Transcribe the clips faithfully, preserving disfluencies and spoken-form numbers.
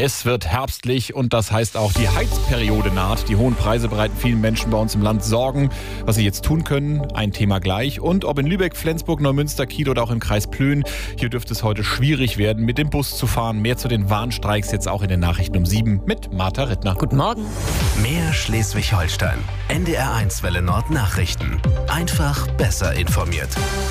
Es wird herbstlich und das heißt auch, die Heizperiode naht. Die hohen Preise bereiten vielen Menschen bei uns im Land Sorgen. Was sie jetzt tun können, ein Thema gleich. Und ob in Lübeck, Flensburg, Neumünster, Kiel oder auch im Kreis Plön, hier dürfte es heute schwierig werden, mit dem Bus zu fahren. Mehr zu den Warnstreiks jetzt auch in den Nachrichten um sieben mit Martha Rittner. Guten Morgen. Mehr Schleswig-Holstein. N D R eins Welle Nord Nachrichten. Einfach besser informiert.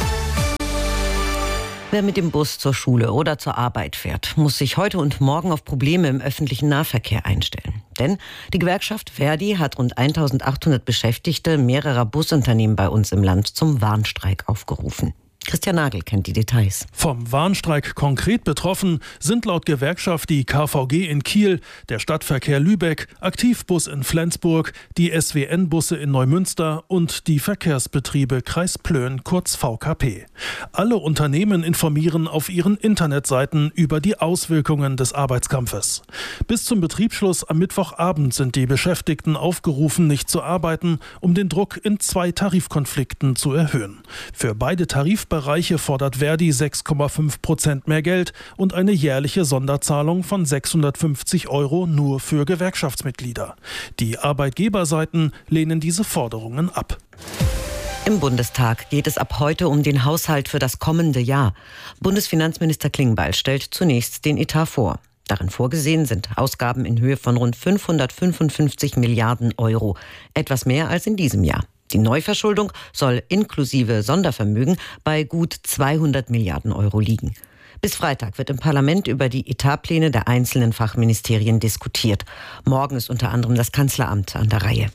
Wer mit dem Bus zur Schule oder zur Arbeit fährt, muss sich heute und morgen auf Probleme im öffentlichen Nahverkehr einstellen. Denn die Gewerkschaft Verdi hat rund eintausendachthundert Beschäftigte mehrerer Busunternehmen bei uns im Land zum Warnstreik aufgerufen. Christian Nagel kennt die Details. Vom Warnstreik konkret betroffen sind laut Gewerkschaft die K V G in Kiel, der Stadtverkehr Lübeck, Aktivbus in Flensburg, die S W N-Busse in Neumünster und die Verkehrsbetriebe Kreis Plön, kurz V K P. Alle Unternehmen informieren auf ihren Internetseiten über die Auswirkungen des Arbeitskampfes. Bis zum Betriebsschluss am Mittwochabend sind die Beschäftigten aufgerufen, nicht zu arbeiten, um den Druck in zwei Tarifkonflikten zu erhöhen. Für beide Tarifbereiche Bereiche fordert Verdi sechs Komma fünf Prozent mehr Geld und eine jährliche Sonderzahlung von sechshundertfünfzig Euro nur für Gewerkschaftsmitglieder. Die Arbeitgeberseiten lehnen diese Forderungen ab. Im Bundestag geht es ab heute um den Haushalt für das kommende Jahr. Bundesfinanzminister Klingbeil stellt zunächst den Etat vor. Darin vorgesehen sind Ausgaben in Höhe von rund fünfhundertfünfundfünfzig Milliarden Euro, etwas mehr als in diesem Jahr. Die Neuverschuldung soll inklusive Sondervermögen bei gut zweihundert Milliarden Euro liegen. Bis Freitag wird im Parlament über die Etatpläne der einzelnen Fachministerien diskutiert. Morgen ist unter anderem das Kanzleramt an der Reihe.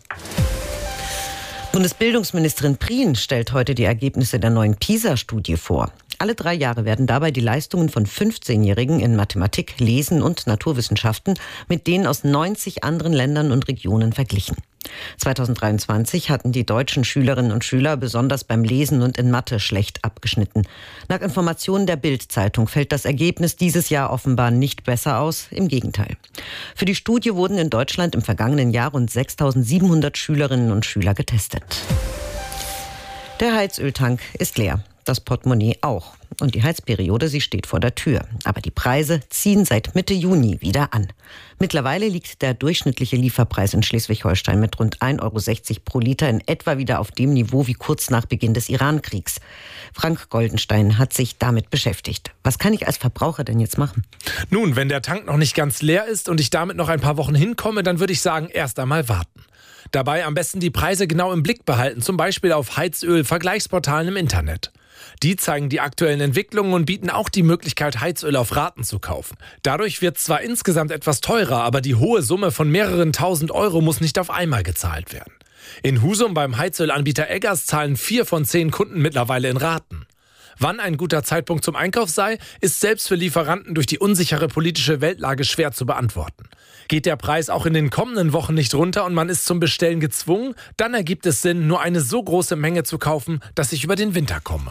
Bundesbildungsministerin Prien stellt heute die Ergebnisse der neuen PISA-Studie vor. Alle drei Jahre werden dabei die Leistungen von fünfzehnjährigen in Mathematik, Lesen und Naturwissenschaften mit denen aus neunzig anderen Ländern und Regionen verglichen. zweitausenddreiundzwanzig hatten die deutschen Schülerinnen und Schüler besonders beim Lesen und in Mathe schlecht abgeschnitten. Nach Informationen der Bild-Zeitung fällt das Ergebnis dieses Jahr offenbar nicht besser aus, im Gegenteil. Für die Studie wurden in Deutschland im vergangenen Jahr rund sechstausendsiebenhundert Schülerinnen und Schüler getestet. Der Heizöltank ist leer. Das Portemonnaie auch. Und die Heizperiode, sie steht vor der Tür. Aber die Preise ziehen seit Mitte Juni wieder an. Mittlerweile liegt der durchschnittliche Lieferpreis in Schleswig-Holstein mit rund ein Euro sechzig pro Liter in etwa wieder auf dem Niveau wie kurz nach Beginn des Iran-Kriegs. Frank Goldenstein hat sich damit beschäftigt. Was kann ich als Verbraucher denn jetzt machen? Nun, wenn der Tank noch nicht ganz leer ist und ich damit noch ein paar Wochen hinkomme, dann würde ich sagen, erst einmal warten. Dabei am besten die Preise genau im Blick behalten, zum Beispiel auf Heizöl-Vergleichsportalen im Internet. Die zeigen die aktuellen Entwicklungen und bieten auch die Möglichkeit, Heizöl auf Raten zu kaufen. Dadurch wird zwar insgesamt etwas teurer, aber die hohe Summe von mehreren tausend Euro muss nicht auf einmal gezahlt werden. In Husum beim Heizölanbieter Eggers zahlen vier von zehn Kunden mittlerweile in Raten. Wann ein guter Zeitpunkt zum Einkauf sei, ist selbst für Lieferanten durch die unsichere politische Weltlage schwer zu beantworten. Geht der Preis auch in den kommenden Wochen nicht runter und man ist zum Bestellen gezwungen, dann ergibt es Sinn, nur eine so große Menge zu kaufen, dass ich über den Winter komme.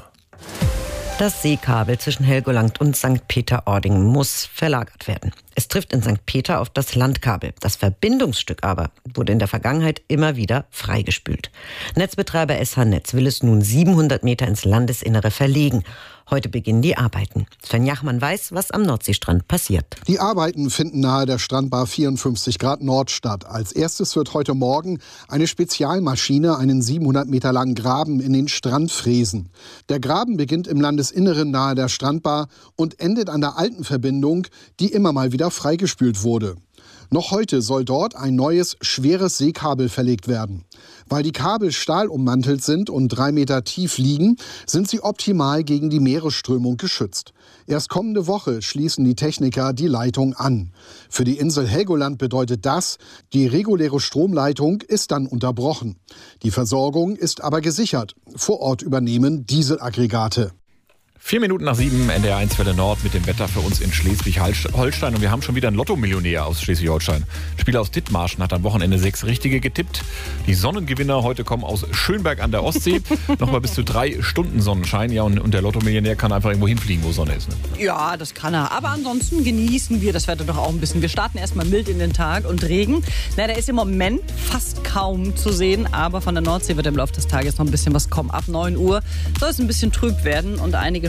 Das Seekabel zwischen Helgoland und Sankt Peter-Ording muss verlagert werden. Es trifft in Sankt Peter auf das Landkabel. Das Verbindungsstück aber wurde in der Vergangenheit immer wieder freigespült. Netzbetreiber S H-Netz will es nun siebenhundert Meter ins Landesinnere verlegen. Heute beginnen die Arbeiten. Sven Jachmann weiß, was am Nordseestrand passiert. Die Arbeiten finden nahe der Strandbar vierundfünfzig Grad Nord statt. Als erstes wird heute Morgen eine Spezialmaschine einen siebenhundert Meter langen Graben in den Strand fräsen. Der Graben beginnt im Landesinneren nahe der Strandbar und endet an der alten Verbindung, die immer mal wieder freigespült wurde. Noch heute soll dort ein neues, schweres Seekabel verlegt werden. Weil die Kabel stahlummantelt sind und drei Meter tief liegen, sind sie optimal gegen die Meeresströmung geschützt. Erst kommende Woche schließen die Techniker die Leitung an. Für die Insel Helgoland bedeutet das, die reguläre Stromleitung ist dann unterbrochen. Die Versorgung ist aber gesichert. Vor Ort übernehmen Dieselaggregate. Vier Minuten nach sieben, N D R eins Welle Nord mit dem Wetter für uns in Schleswig-Holstein. Und wir haben schon wieder einen Lotto-Millionär aus Schleswig-Holstein. Spieler aus Dithmarschen hat am Wochenende sechs Richtige getippt. Die Sonnengewinner heute kommen aus Schönberg an der Ostsee. Nochmal bis zu drei Stunden Sonnenschein. Ja, und, und der Lotto-Millionär kann einfach irgendwo hinfliegen, wo Sonne ist. Ne? Ja, das kann er. Aber ansonsten genießen wir das Wetter doch auch ein bisschen. Wir starten erstmal mild in den Tag und Regen. Na, der ist im Moment fast kaum zu sehen. Aber von der Nordsee wird im Laufe des Tages noch ein bisschen was kommen. Ab neun Uhr soll es ein bisschen trüb werden und einige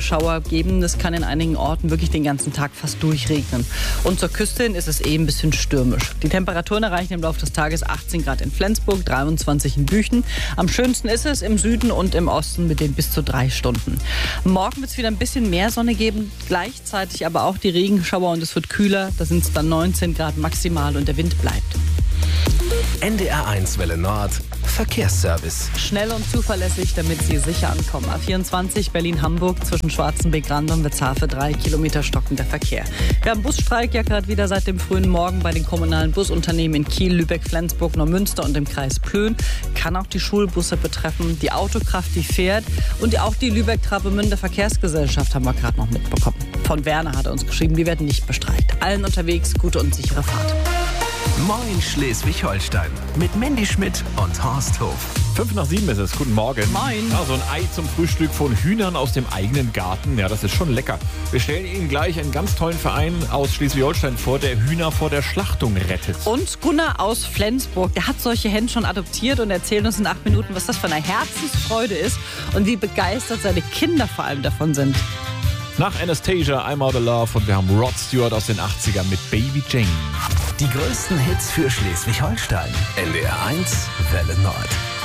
Regenschauer geben. Es kann in einigen Orten wirklich den ganzen Tag fast durchregnen. Und zur Küste hin ist es eh ein bisschen stürmisch. Die Temperaturen erreichen im Laufe des Tages achtzehn Grad in Flensburg, dreiundzwanzig in Büchen. Am schönsten ist es im Süden und im Osten mit den bis zu drei Stunden. Morgen wird es wieder ein bisschen mehr Sonne geben, gleichzeitig aber auch die Regenschauer und es wird kühler. Da sind es dann neunzehn Grad maximal und der Wind bleibt. N D R eins Welle Nord, Verkehrsservice. Schnell und zuverlässig, damit Sie sicher ankommen. A vierundzwanzig Berlin-Hamburg zwischen Schwarzenbeck-Rand und Witzhafe, drei Kilometer stockender Verkehr. Wir haben Busstreik ja gerade wieder seit dem frühen Morgen bei den kommunalen Busunternehmen in Kiel, Lübeck, Flensburg, Neumünster und im Kreis Plön. Kann auch die Schulbusse betreffen, die Autokraft, die fährt und auch die Lübeck-Travemünde Verkehrsgesellschaft haben wir gerade noch mitbekommen. Von Werner hat er uns geschrieben, die werden nicht bestreikt. Allen unterwegs gute und sichere Fahrt. Moin Schleswig-Holstein mit Mandy Schmidt und Horst Hof. Fünf nach sieben ist es. Guten Morgen. Moin. Ja, so ein Ei zum Frühstück von Hühnern aus dem eigenen Garten. Ja, das ist schon lecker. Wir stellen Ihnen gleich einen ganz tollen Verein aus Schleswig-Holstein vor, der Hühner vor der Schlachtung rettet. Und Gunnar aus Flensburg, der hat solche Henne schon adoptiert und erzählt uns in acht Minuten, was das für eine Herzensfreude ist und wie begeistert seine Kinder vor allem davon sind. Nach Anastasia, I'm Out of Love und wir haben Rod Stewart aus den achtzigern mit Baby Jane. Die größten Hits für Schleswig-Holstein. N D R eins Welle Nord.